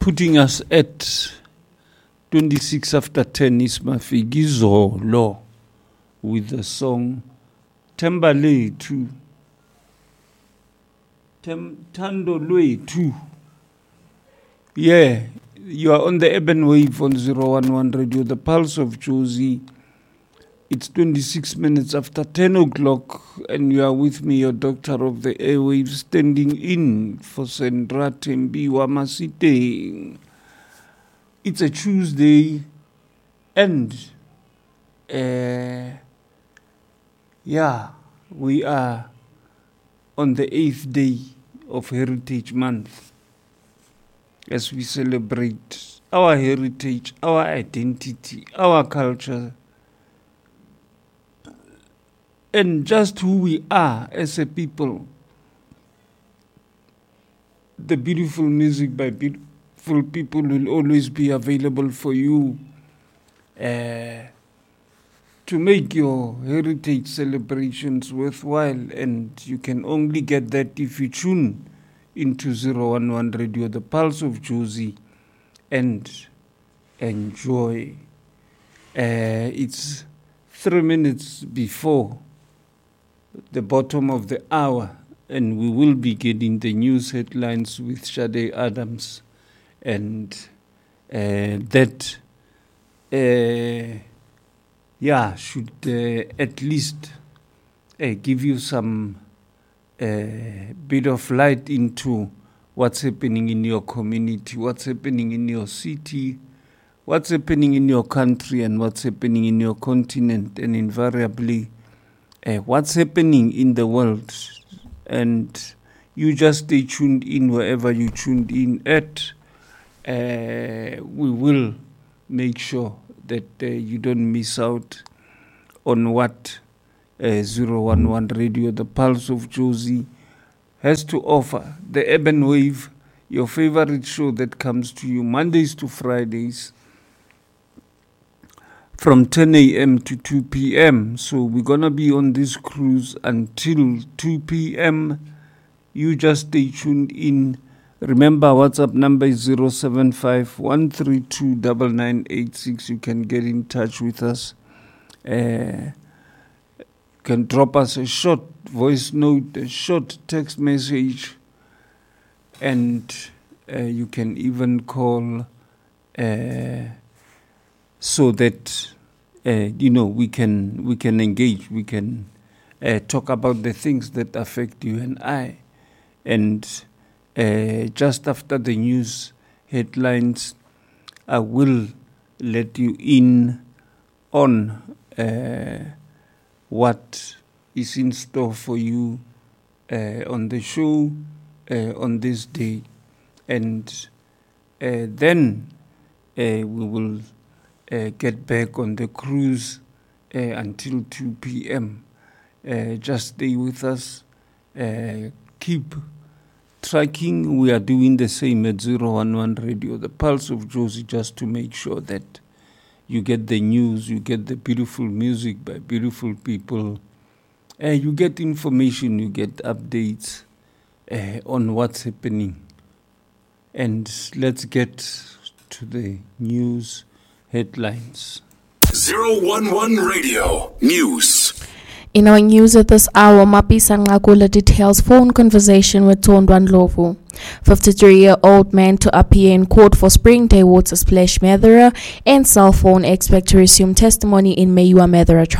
putting us at 26 after 10 is Mafiki Zolo with the song Tembale 2. Tando Lue 2. Yeah, you are on the Eben Wave on 011 Radio, the Pulse of Jozi. It's 26 minutes after 10 o'clock, and you are with me, your doctor of the airwaves, standing in for Sandra Tembiwa Masite. It's a Tuesday, and we are on the 8th day of Heritage Month as we celebrate our heritage, our identity, our culture, and just who we are as a people. The beautiful music by beautiful people will always be available for you to make your heritage celebrations worthwhile, and you can only get that if you tune into 011 Radio, the Pulse of Jozi, and enjoy. It's 3 minutes before the bottom of the hour, and we will be getting the news headlines with Shade Adams, and that should at least give you some bit of light into what's happening in your community, what's happening in your city, what's happening in your country, and what's happening in your continent, and invariably what's happening in the world. And you just stay tuned in wherever you tuned in at. We will make sure that you don't miss out on what 011 Radio, the Pulse of Jozi, has to offer. The Eben Wave, your favorite show that comes to you Mondays to Fridays from 10 a.m. to 2 p.m. So we're going to be on this cruise until 2 p.m. You just stay tuned in. Remember, WhatsApp number is 075-132-9986. You can get in touch with us. You can drop us a short voice note, a short text message, and you can even call so that we can engage, we can talk about the things that affect you and I. And just after the news headlines, I will let you in on what is in store for you on the show on this day, and then we will get back on the cruise until 2 p.m. Just stay with us. Keep tracking. We are doing the same at 011 Radio, the Pulse of Jozi, just to make sure that you get the news, you get the beautiful music by beautiful people, you get information, you get updates on what's happening. And let's get to the news headlines. 011 Radio News. In our news at this hour, Mapisa Ngakula details phone conversation with Tondwa Ndlovu. 53-year-old man to appear in court for Spring Day water splash murderer, and cell phone expect to resume testimony in Meyiwa murderer trial.